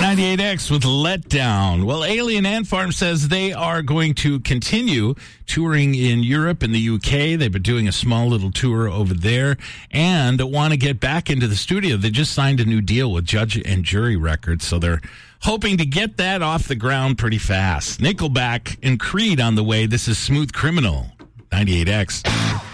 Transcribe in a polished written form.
98X with Letdown. Well, Alien Ant Farm says they are going to continue touring in Europe and the UK. They've been doing a small little tour over there and want to get back into the studio. They just signed a new deal with Judge and Jury Records, so they're hoping to get that off the ground pretty fast. Nickelback and Creed on the way. This is Smooth Criminal, 98X.